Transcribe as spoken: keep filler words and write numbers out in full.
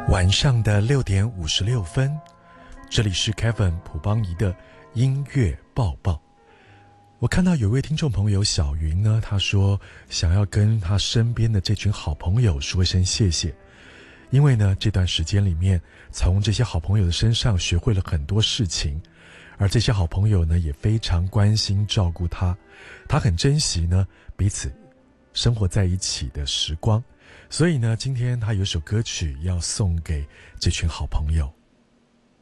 晚上的六点五十六分，这里是 Kevin 普邦仪的音乐报报。我看到有位听众朋友小云呢，他说想要跟他身边的这群好朋友说一声谢谢，因为呢这段时间里面，从这些好朋友的身上学会了很多事情，而这些好朋友呢也非常关心照顾他，他很珍惜呢彼此生活在一起的时光。所以呢，今天他有首歌曲要送给这群好朋友。